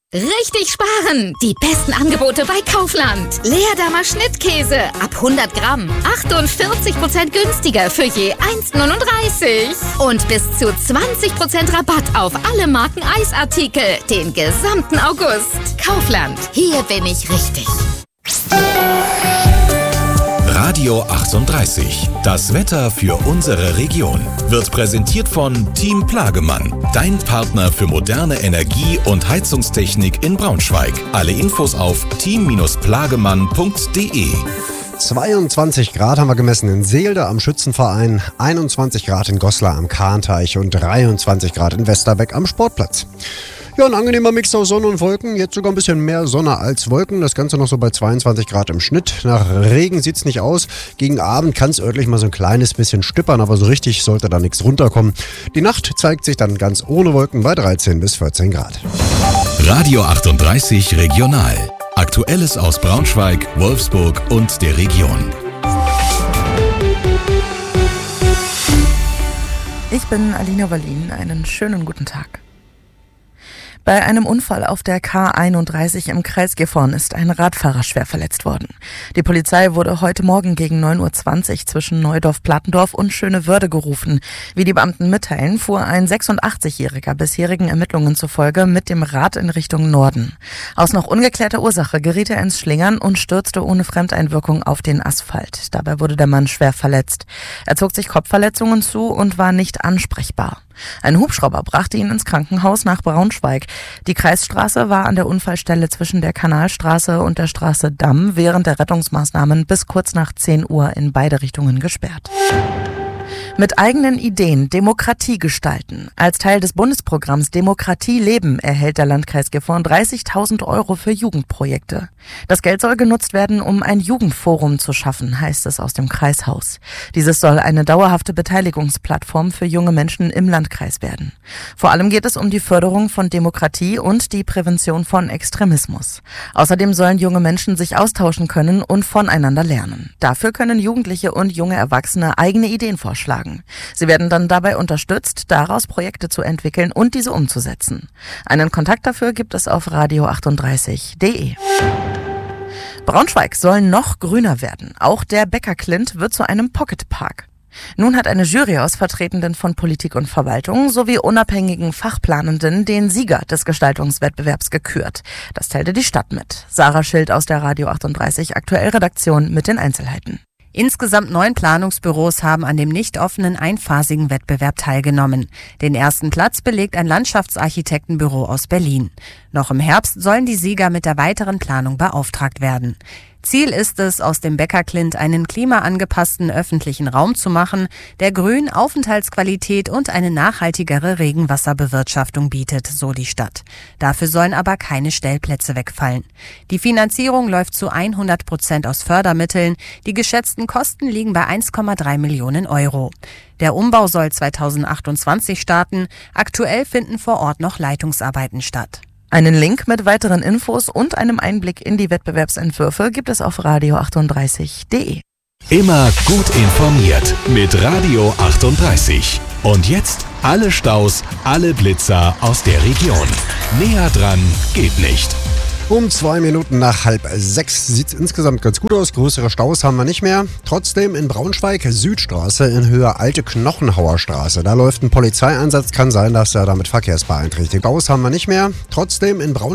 Richtig sparen! Die besten Angebote bei Kaufland. Leerdammer Schnittkäse ab 100 Gramm. 48% günstiger für je 1,39. Und bis zu 20% Rabatt auf alle Marken Eisartikel. Den gesamten August. Kaufland. Hier bin ich richtig. Radio 38. Das Wetter für unsere Region wird präsentiert von Team Plagemann. Dein Partner für moderne Energie- und Heizungstechnik in Braunschweig. Alle Infos auf team-plagemann.de. 22 Grad haben wir gemessen in Seelde am Schützenverein, 21 Grad in Goslar am Kahnteich und 23 Grad in Westerbeck am Sportplatz. Ja, ein angenehmer Mix aus Sonne und Wolken. Jetzt sogar ein bisschen mehr Sonne als Wolken. Das Ganze noch so bei 22 Grad im Schnitt. Nach Regen sieht's nicht aus. Gegen Abend kann es örtlich mal so ein kleines bisschen stippern, aber so richtig sollte da nichts runterkommen. Die Nacht zeigt sich dann ganz ohne Wolken bei 13 bis 14 Grad. Radio 38 Regional. Aktuelles aus Braunschweig, Wolfsburg und der Region. Ich bin Alina Wallin. Einen schönen guten Tag. Bei einem Unfall auf der K31 im Kreis Gifhorn ist ein Radfahrer schwer verletzt worden. Die Polizei wurde heute Morgen gegen 9:20 Uhr zwischen Neudorf-Plattendorf und Schönewörde gerufen. Wie die Beamten mitteilen, fuhr ein 86-Jähriger bisherigen Ermittlungen zufolge mit dem Rad in Richtung Norden. Aus noch ungeklärter Ursache geriet er ins Schlingern und stürzte ohne Fremdeinwirkung auf den Asphalt. Dabei wurde der Mann schwer verletzt. Er zog sich Kopfverletzungen zu und war nicht ansprechbar. Ein Hubschrauber brachte ihn ins Krankenhaus nach Braunschweig. Die Kreisstraße war an der Unfallstelle zwischen der Kanalstraße und der Straße Damm während der Rettungsmaßnahmen bis kurz nach 10 Uhr in beide Richtungen gesperrt. Mit eigenen Ideen Demokratie gestalten. Als Teil des Bundesprogramms Demokratie leben erhält der Landkreis Gifhorn 30.000 € für Jugendprojekte. Das Geld soll genutzt werden, um ein Jugendforum zu schaffen, heißt es aus dem Kreishaus. Dieses soll eine dauerhafte Beteiligungsplattform für junge Menschen im Landkreis werden. Vor allem geht es um die Förderung von Demokratie und die Prävention von Extremismus. Außerdem sollen junge Menschen sich austauschen können und voneinander lernen. Dafür können Jugendliche und junge Erwachsene eigene Ideen vorschlagen. Sie werden dann dabei unterstützt, daraus Projekte zu entwickeln und diese umzusetzen. Einen Kontakt dafür gibt es auf radio38.de. Braunschweig soll noch grüner werden. Auch der Becker Klint wird zu einem Pocketpark. Nun hat eine Jury aus Vertretenden von Politik und Verwaltung sowie unabhängigen Fachplanenden den Sieger des Gestaltungswettbewerbs gekürt. Das teilte die Stadt mit. Sarah Schild aus der Radio 38 Aktuellredaktion mit den Einzelheiten. Insgesamt 9 Planungsbüros haben an dem nicht offenen einphasigen Wettbewerb teilgenommen. Den ersten Platz belegt ein Landschaftsarchitektenbüro aus Berlin. Noch im Herbst sollen die Sieger mit der weiteren Planung beauftragt werden. Ziel ist es, aus dem Becker Klint einen klimaangepassten öffentlichen Raum zu machen, der Grün, Aufenthaltsqualität und eine nachhaltigere Regenwasserbewirtschaftung bietet, so die Stadt. Dafür sollen aber keine Stellplätze wegfallen. Die Finanzierung läuft zu 100% aus Fördermitteln. Die geschätzten Kosten liegen bei 1,3 Millionen €. Der Umbau soll 2028 starten. Aktuell finden vor Ort noch Leitungsarbeiten statt. Einen Link mit weiteren Infos und einem Einblick in die Wettbewerbsentwürfe gibt es auf radio38.de. Immer gut informiert mit Radio 38. Und jetzt alle Staus, alle Blitzer aus der Region. Näher dran geht nicht. Um 2 Minuten nach 5:30 sieht es insgesamt ganz gut aus. Größere Staus haben wir nicht mehr. Trotzdem in Braunschweig Südstraße in Höhe Alte Knochenhauer Straße. Da läuft ein Polizeieinsatz. Kann sein, dass er damit verkehrsbeeinträchtigt. Staus haben wir nicht mehr. Trotzdem in Braunschweig